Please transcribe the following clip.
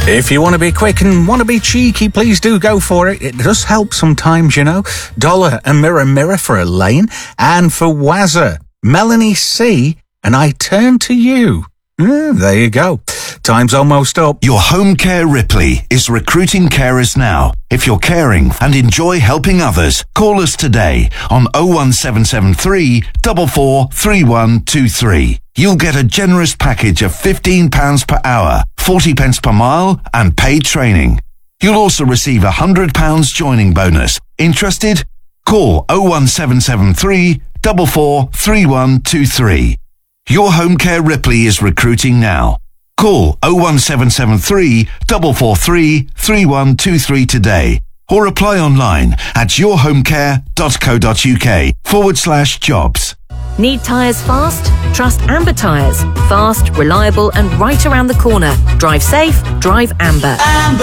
If you want to be quick and want to be cheeky, please do go for it. It does help sometimes, you know. Dollar and Mirror for Elaine, and for Wazza, Melanie C, and I Turn to You. There you go. Time's almost up. Your home care Ripley is recruiting carers now. If you're caring and enjoy helping others, call us today on 01773 443123. You'll get a generous package of £15 per hour, 40 pence per mile and paid training. You'll also receive a £100 joining bonus. Interested? Call 01773 443123. Your home care Ripley is recruiting now. Call 01773 443 3123 today or apply online at yourhomecare.co.uk/jobs. Need tyres fast? Trust Amber Tyres. Fast, reliable and right around the corner. Drive safe, drive Amber.